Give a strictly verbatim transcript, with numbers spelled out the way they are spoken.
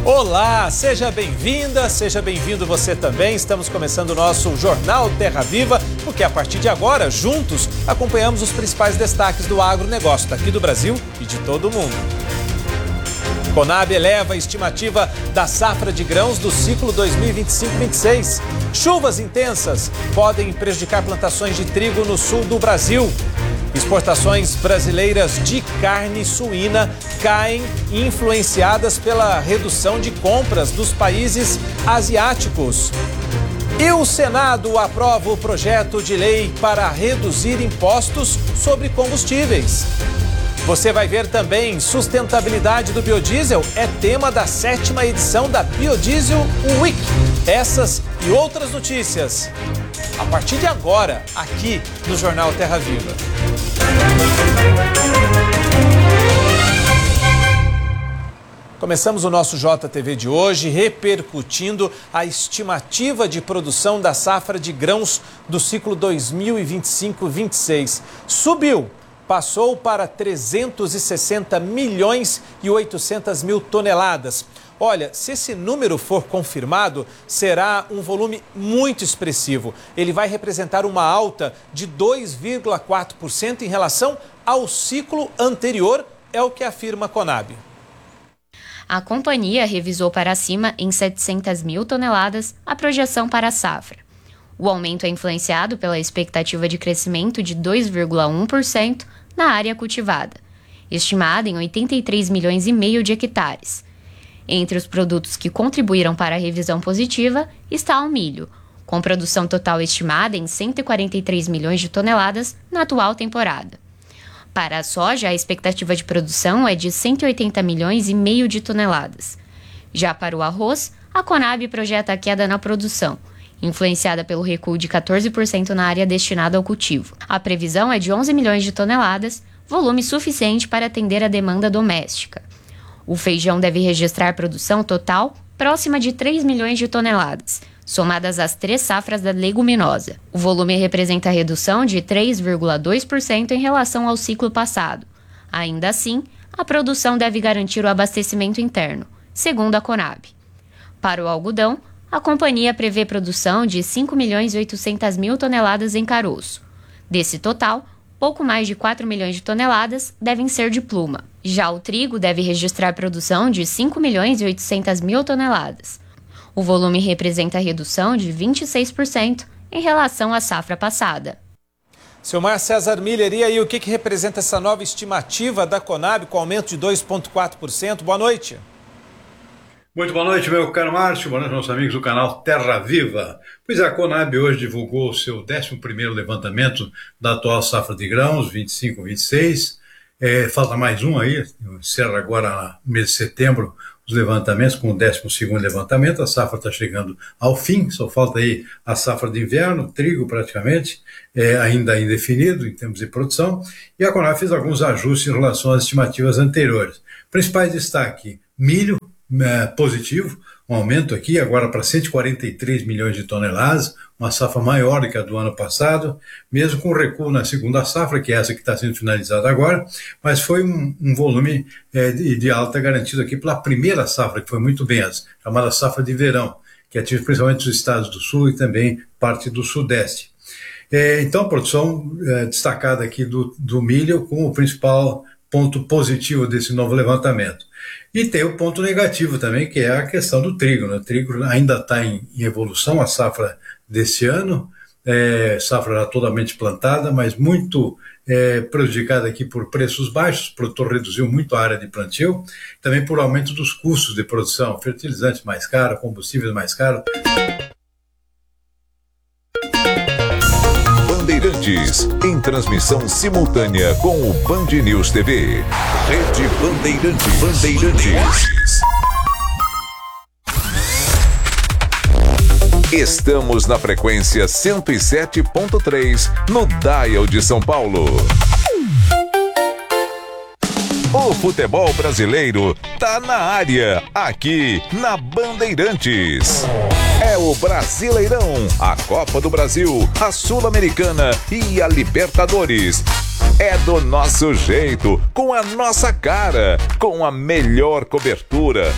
Olá, seja bem-vinda, seja bem-vindo você também. Estamos começando o nosso Jornal Terra Viva, porque a partir de agora, juntos, acompanhamos os principais destaques do agronegócio daqui do Brasil e de todo o mundo. Conab eleva a estimativa da safra de grãos do ciclo dois mil e vinte e cinco vinte e seis. Chuvas intensas podem prejudicar plantações de trigo no sul do Brasil. Exportações brasileiras de carne suína caem, influenciadas pela redução de compras dos países asiáticos. E o Senado aprova o projeto de lei para reduzir impostos sobre combustíveis. Você vai ver também sustentabilidade do biodiesel é tema da sétima edição da Biodiesel Week. Essas e outras notícias a partir de agora, aqui no Jornal Terra Viva. Começamos o nosso J T V de hoje repercutindo a estimativa de produção da safra de grãos do ciclo dois mil e vinte e cinco vinte e seis. Subiu, passou para trezentos e sessenta milhões e oitocentas mil toneladas. Olha, se esse número for confirmado, será um volume muito expressivo. Ele vai representar uma alta de dois vírgula quatro por cento em relação ao ciclo anterior, é o que afirma a Conab. A companhia revisou para cima em setecentas mil toneladas a projeção para a safra. O aumento é influenciado pela expectativa de crescimento de dois vírgula um por cento na área cultivada, estimada em oitenta e três milhões e meio de hectares. Entre os produtos que contribuíram para a revisão positiva está o milho, com produção total estimada em cento e quarenta e três milhões de toneladas na atual temporada. Para a soja, a expectativa de produção é de cento e oitenta milhões e meio de toneladas. Já para o arroz, a Conab projeta a queda na produção, influenciada pelo recuo de quatorze por cento na área destinada ao cultivo. A previsão é de onze milhões de toneladas, volume suficiente para atender a demanda doméstica. O feijão deve registrar produção total próxima de três milhões de toneladas, somadas às três safras da leguminosa. O volume representa a redução de três vírgula dois por cento em relação ao ciclo passado. Ainda assim, a produção deve garantir o abastecimento interno, segundo a Conab. Para o algodão, a companhia prevê produção de cinco milhões e oitocentas mil toneladas em caroço. Desse total, pouco mais de quatro milhões de toneladas devem ser de pluma. Já o trigo deve registrar produção de cinco milhões e oitocentas mil toneladas. O volume representa a redução de vinte e seis por cento em relação à safra passada. Silmar César Miller, e aí o que, que representa essa nova estimativa da Conab com aumento de dois vírgula quatro por cento? Boa noite. Muito boa noite, meu caro Márcio, boa noite aos nossos amigos do canal Terra Viva. Pois é, a Conab hoje divulgou o seu décimo primeiro levantamento da atual safra de grãos, vinte e cinco vinte e seis. É, falta mais um aí, encerra agora no mês de setembro os levantamentos com o décimo segundo levantamento. A safra está chegando ao fim, só falta aí a safra de inverno, trigo praticamente, é, ainda indefinido em termos de produção. E a Conab fez alguns ajustes em relação às estimativas anteriores. Principais destaque, milho, É, positivo, um aumento aqui agora para cento e quarenta e três milhões de toneladas, uma safra maior do que a do ano passado, mesmo com recuo na segunda safra, que é essa que está sendo finalizada agora, mas foi um, um volume é, de, de alta garantido aqui pela primeira safra, que foi muito bem, a chamada safra de verão, que atinge principalmente os estados do sul e também parte do sudeste. É, então, produção é, destacada aqui do, do milho como o principal ponto positivo desse novo levantamento. E tem o ponto negativo também, que é a questão do trigo, né? O trigo ainda está em, em evolução, a safra desse ano, é, safra totalmente plantada, mas muito é, prejudicada aqui por preços baixos. O produtor reduziu muito a área de plantio, também por aumento dos custos de produção, fertilizantes mais caros, combustíveis mais caros. Bandeirantes, em transmissão simultânea com o Band News T V. Rede Bandeirantes. Bandeirantes. Estamos na frequência cento e sete ponto três, no Dial de São Paulo. O futebol brasileiro tá na área, aqui na Bandeirantes. É o Brasileirão, a Copa do Brasil, a Sul-Americana e a Libertadores. É do nosso jeito, com a nossa cara, com a melhor cobertura